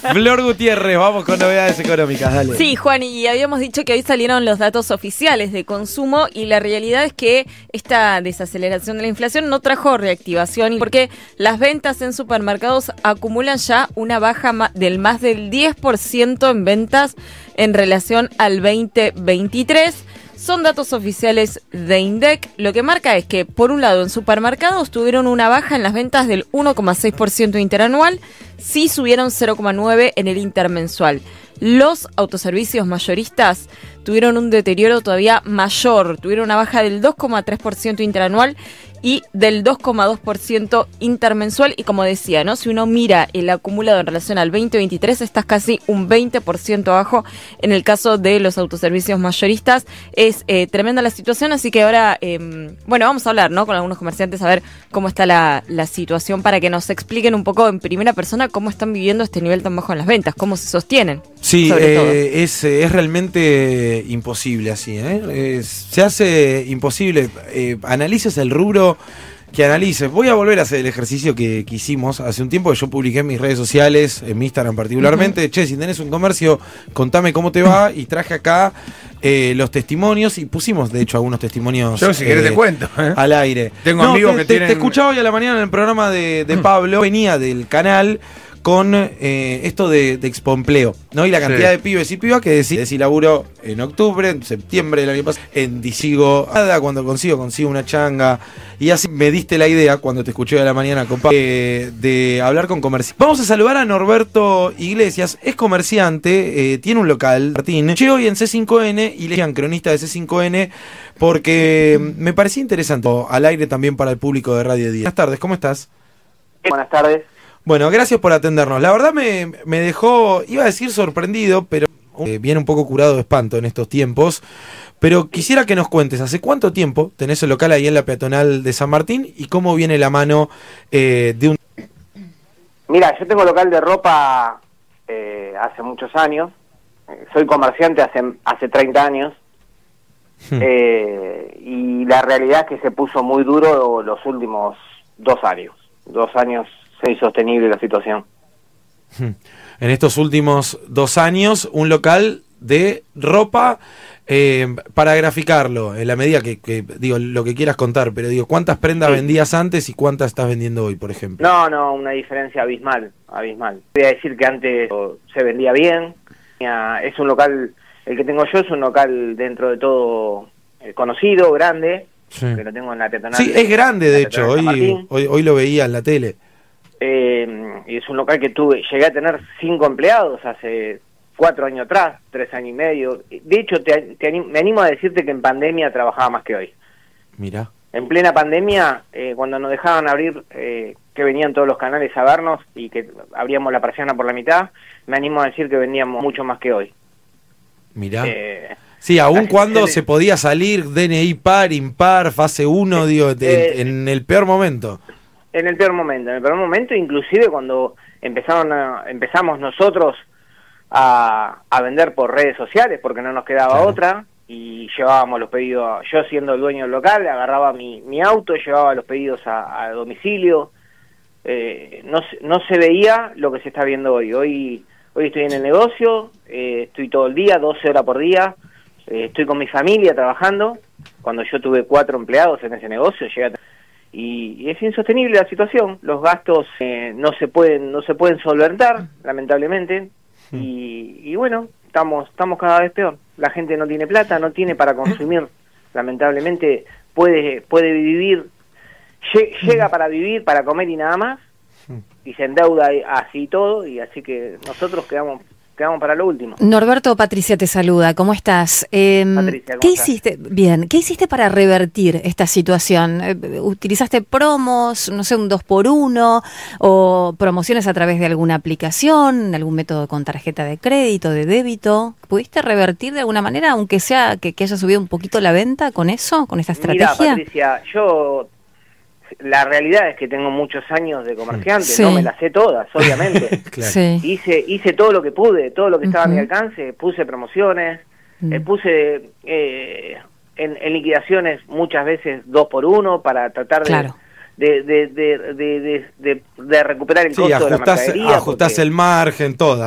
Flor Gutiérrez, vamos con novedades económicas, dale. Sí, Juan, y habíamos dicho que hoy salieron los datos oficiales de consumo y la realidad es que esta desaceleración de la inflación no trajo reactivación porque las ventas en supermercados acumulan ya una baja del más del 10% en ventas en relación al 2023. Son datos oficiales de INDEC. Lo que marca es que, por un lado, en supermercados tuvieron una baja en las ventas del 1,6% interanual, sí subieron 0,9% en el intermensual. Los autoservicios mayoristas tuvieron un deterioro todavía mayor, tuvieron una baja del 2,3% interanual y del 2,2% intermensual. Y como decía, ¿no? Si uno mira el acumulado en relación al 2023, estás casi un 20% abajo en el caso de los autoservicios mayoristas. Es tremenda la situación, así que ahora, vamos a hablar, ¿no? Con algunos comerciantes a ver cómo está la situación para que nos expliquen un poco en primera persona cómo están viviendo este nivel tan bajo en las ventas, cómo se sostienen. Sí, es realmente imposible así, ¿eh? Se hace imposible. Analices el rubro que analices. Voy a volver a hacer el ejercicio que hicimos hace un tiempo, que yo publiqué en mis redes sociales, en mi Instagram particularmente. Che, si tenés un comercio, contame cómo te va. Y traje acá los testimonios y pusimos, de hecho, algunos testimonios. Yo, si querés, te cuento. Al aire. Tengo amigos que tienen... Te escuchaba hoy a la mañana en el programa de Pablo. Venía del canal con esto de Expoempleo, ¿no? Y la cantidad de pibes y pibas que decí laburo en octubre, en septiembre del año pasado, en Disigo, cuando consigo una changa. Y así me diste la idea, cuando te escuché a la mañana, compadre, de hablar con comerciantes. Vamos a saludar a Norberto Iglesias, es comerciante, tiene un local, Martín. Llegué hoy en C5N y le decían cronista de C5N porque me parecía interesante al aire también para el público de Radio 10. Buenas tardes, ¿cómo estás? Buenas tardes. Bueno, gracias por atendernos. La verdad me dejó, iba a decir sorprendido, pero viene un poco curado de espanto en estos tiempos. Pero quisiera que nos cuentes, ¿hace cuánto tiempo tenés el local ahí en la peatonal de San Martín y cómo viene la mano de un... Mira, yo tengo local de ropa hace muchos años. Soy comerciante hace 30 años. Y la realidad es que se puso muy duro los últimos 2 años. 2 años se hizo sostenible la situación. En estos últimos 2 años, un local de ropa, para graficarlo, en la medida que digo, lo que quieras contar, pero digo, ¿cuántas prendas vendías antes y cuántas estás vendiendo hoy, por ejemplo? No, una diferencia abismal. Voy a decir que antes se vendía bien. Es un local, el que tengo yo es un local dentro de todo conocido, grande, que lo tengo en la peatonal. Sí, es grande, de hecho, hoy lo veía en la tele. Y es un local que llegué a tener 5 empleados hace 4 años atrás, 3 años y medio. De hecho, me animo a decirte que en pandemia trabajaba más que hoy. Mira. En plena pandemia, cuando nos dejaban abrir, que venían todos los canales a vernos y que abríamos la persiana por la mitad, me animo a decir que vendíamos mucho más que hoy. Mira. Sí, aun cuando se podía salir DNI par, impar, fase 1, digo, en el peor momento. En el peor momento, inclusive cuando empezamos nosotros a vender por redes sociales, porque no nos quedaba otra, y llevábamos los pedidos, yo siendo el dueño del local, agarraba mi auto, llevaba los pedidos a domicilio. No se veía lo que se está viendo hoy. Hoy estoy en el negocio, estoy todo el día, 12 horas por día, estoy con mi familia trabajando. Cuando yo tuve 4 empleados en ese negocio, llegué a... Y es insostenible la situación, los gastos no se pueden solventar, lamentablemente, y bueno, estamos cada vez peor. La gente no tiene plata, no tiene para consumir, lamentablemente puede vivir, llega para vivir, para comer y nada más, y se endeuda así todo, y así que nosotros quedamos para lo último. Norberto, Patricia te saluda, ¿cómo estás? Patricia, ¿cómo ¿Qué estás? hiciste? Bien, ¿qué hiciste para revertir esta situación? ¿Utilizaste promos, no sé, un 2x1 o promociones a través de alguna aplicación, algún método con tarjeta de crédito, de débito? ¿Pudiste revertir de alguna manera, aunque sea que haya subido un poquito la venta con eso, con esta estrategia? Mirá, Patricia, la realidad es que tengo muchos años de comerciante, no me las sé todas, obviamente. Claro. Sí. Hice todo lo que pude, todo lo que estaba a mi alcance, puse promociones, puse en liquidaciones muchas veces 2x1 para tratar de recuperar el costo de la mercadería. Ajustás el margen, todas.